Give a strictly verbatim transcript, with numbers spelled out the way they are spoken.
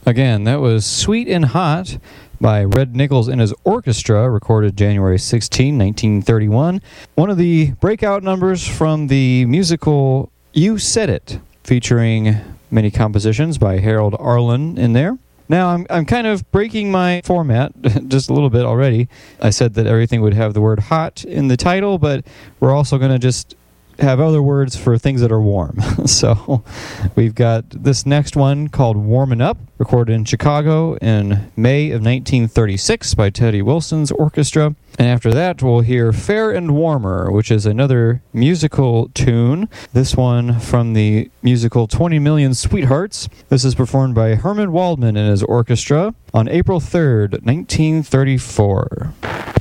Again, that was Sweet and Hot by Red Nichols and his orchestra, recorded January sixteenth, nineteen thirty-one. One of the breakout numbers from the musical You Said It, featuring many compositions by Harold Arlen in there. Now, I'm I'm kind of breaking my format just a little bit already. I said that everything would have the word hot in the title, but we're also going to just have other words for things that are warm. So we've got this next one called Warmin' Up, recorded in Chicago in May of nineteen thirty-six by Teddy Wilson's orchestra. And after that, we'll hear Fair and Warmer, which is another musical tune. This one from the musical twenty million Sweethearts. This is performed by Herman Waldman and his orchestra on April third, nineteen thirty-four.